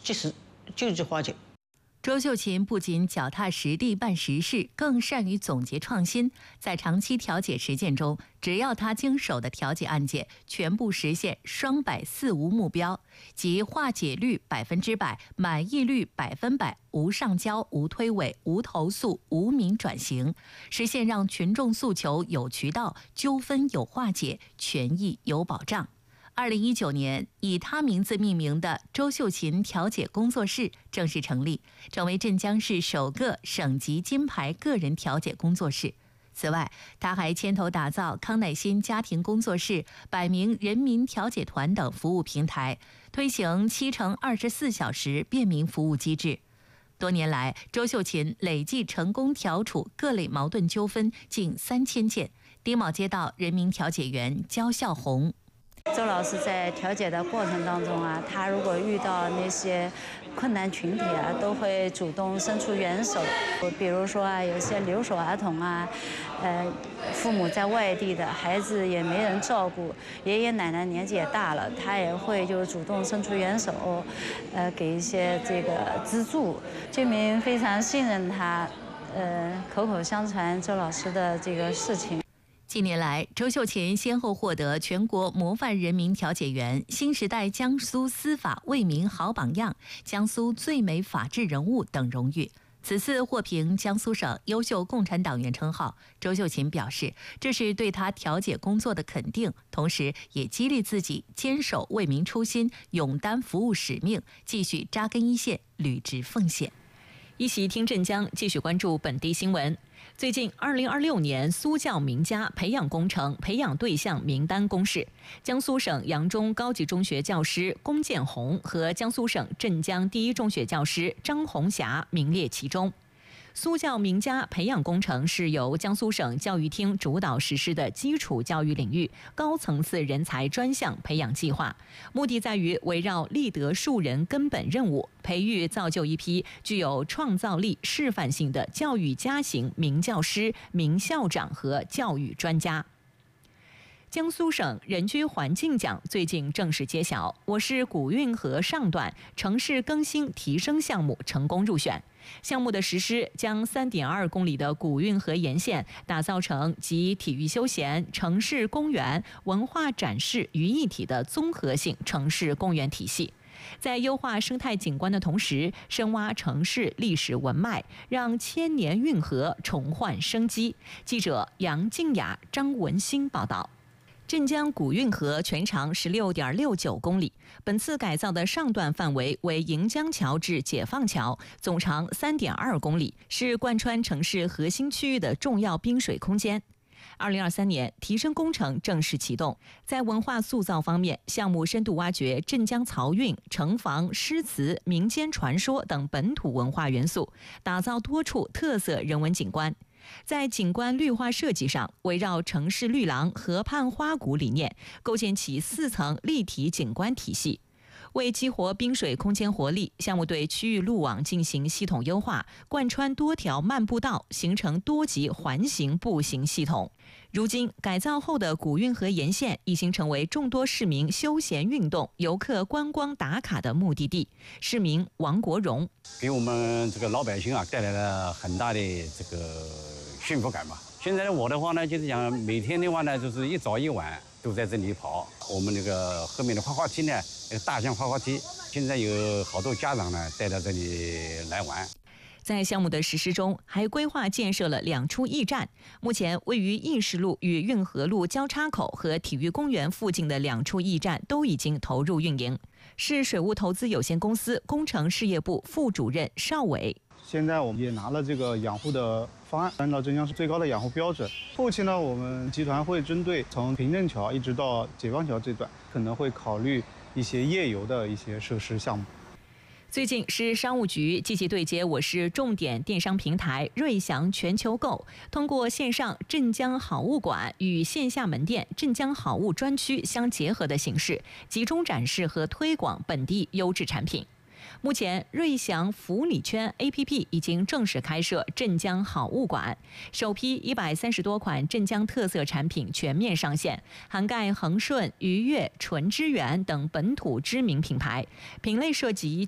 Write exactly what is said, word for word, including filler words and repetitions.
就是就是化解。 周秀琴不仅脚踏实地办实事，更善于总结创新。在长期调解实践中，只要她经手的调解案件全部实现双百四无目标，即化解率百分之百、满意率百分百、无上交、无推诿、无投诉、无民转型，实现让群众诉求有渠道、纠纷有化解、权益有保障。二零一九年，以她名字命名的周秀琴调解工作室正式成立，成为镇江市首个省级金牌个人调解工作室。此外，她还牵头打造康乃馨家庭工作室、百名人民调解团等服务平台，推行七乘二十四小时便民服务机制。多年来，周秀琴累计成功调处各类矛盾纠纷近三千件。丁卯街道人民调解员焦孝红。 周老师在调解的过程当中啊，他如果遇到那些困难群体啊，都会主动伸出援手。比如说啊，有些留守儿童啊，呃，父母在外地的孩子也没人照顾，爷爷奶奶年纪也大了，他也会就主动伸出援手，呃，给一些这个资助。居民非常信任他，呃，口口相传周老师的这个事情。 近年来，周秀琴先后获得全国模范人民调解员、新时代江苏司法为民好榜样、江苏最美法治人物等荣誉。此次获评江苏省优秀共产党员称号，周秀琴表示，这是对她调解工作的肯定，同时也激励自己坚守为民初心，勇担服务使命，继续扎根一线，履职奉献。 一席听镇江，继续关注本地新闻。最近，二零二六年苏教名家培养工程培养对象名单公示，江苏省扬中高级中学教师龚建红和江苏省镇江第一中学教师张红霞名列其中。苏教名家培养工程是由江苏省教育厅主导实施的基础教育领域高层次人才专项培养计划，目的在于围绕立德树人根本任务，培育造就一批具有创造力、示范性的教育家型名教师、名校长和教育专家。江苏省人居环境奖最近正式揭晓，我市古运河上段城市更新提升项目成功入选。项目的实施将 三点二公里的古运河沿线打造成集体育休闲、城市公园、文化展示于一体的综合性城市公园体系。在优化生态景观的同时，深挖城市历史文脉，让千年运河重焕生机。记者杨静雅、张文新报道。镇江古运河全长 十六点六九公里，本次改造的上段范围为迎江桥至解放桥，总长 三点二公里，是贯穿城市核心区域的重要滨水空间。二零二三年，提升工程正式启动。在文化塑造方面，项目深度挖掘镇江漕运、城防、诗词、民间传说等本土文化元素，打造多处特色人文景观。在景观绿化设计上，围绕城市绿廊、河畔花谷理念，构建起四层立体景观体系。为激活滨水空间活力，项目对区域路网进行系统优化，贯穿多条漫步道，形成多级环形步行系统。如今，改造后的古运河沿线已经成为众多市民休闲运动、游客观光打卡的目的地。市民王国荣给我们这个老百姓啊带来了很大的这个幸福感吧。现在我的话呢，就是讲每天的话呢，就是一早一晚都在这里跑。我们那个后面的滑滑梯呢，那个大象滑滑梯，现在有好多家长呢带到这里来玩。 在项目的实施中，还规划建设了两处驿站。目前，位于义士路与运河路交叉口和体育公园附近的两处驿站都已经投入运营。市水务投资有限公司工程事业部副主任邵伟。 现在我们也拿了这个养护的方案，按照镇江市最高的养护标准。后期呢，我们集团会针对从平镇桥一直到解放桥这段，可能会考虑一些夜游的一些设施项目。 最近，市商务局积极对接我市重点电商平台瑞祥全球购，通过线上镇江好物馆与线下门店镇江好物专区相结合的形式，集中展示和推广本地优质产品。目前，瑞祥福里圈 A P P 已经正式开设镇江好物馆，首批一百三十多款镇江特色产品全面上线，涵盖恒顺、愉悦、纯之源等本土知名品牌，品类涉及